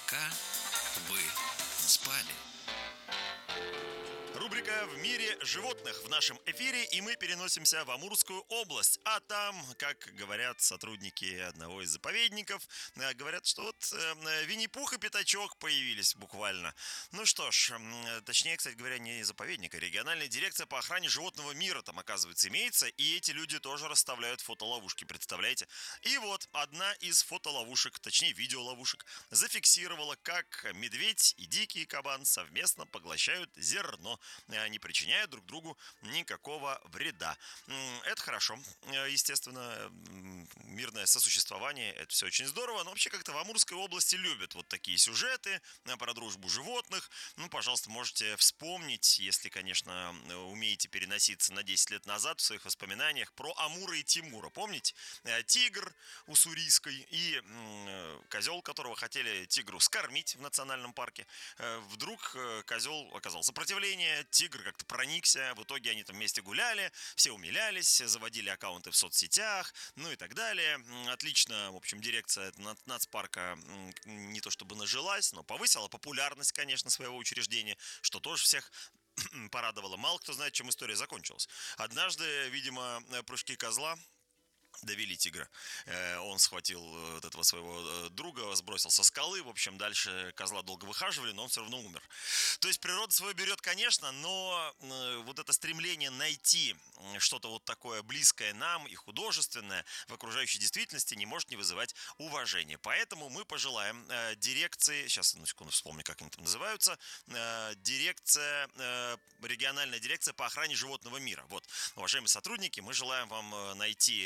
Пока вы спали. Рубрика «В мире животных» в нашем эфире, и мы переносимся в Амурскую область. А там, как говорят сотрудники одного из заповедников, говорят, что вот Винни-Пух и Пятачок появились буквально. Ну что ж, точнее, кстати говоря, не заповедник, а региональная дирекция по охране животного мира там, оказывается, имеется, и эти люди тоже расставляют фотоловушки, представляете? И вот одна из фотоловушек, точнее видеоловушек, зафиксировала, как медведь и дикий кабан совместно поглощают зерно, не причиняя друг другу никакого вреда. Это хорошо, естественно, мирное сосуществование, это все очень здорово, но вообще как-то в Амурской области любят вот такие сюжеты про дружбу животных. Ну, пожалуйста, можете вспомнить, если, конечно, умеете переноситься на 10 лет назад в своих воспоминаниях, про Амура и Тимура. Помните? Тигр уссурийской и козел, которого хотели тигру скормить в национальном парке. Вдруг козел оказал сопротивление, тигр как-то проникся, в итоге они там вместе гуляли, все умилялись, заводили аккаунты в соцсетях, ну и так далее. Отлично, в общем, дирекция нацпарка не то чтобы нажилась, но повысила популярность, конечно, своего учреждения, что тоже всех порадовало. Мало кто знает, чем история закончилась. Однажды, видимо, прыжки козла довели тигра. Он схватил вот этого своего друга, сбросил со скалы. В общем, дальше козла долго выхаживали, но он все равно умер. То есть природа свое берет, конечно, но вот это стремление найти что-то вот такое близкое нам и художественное в окружающей действительности не может не вызывать уважения. Поэтому мы пожелаем дирекции, сейчас, на секунду вспомню, как они там называются, региональная дирекция по охране животного мира. Вот, уважаемые сотрудники, мы желаем вам найти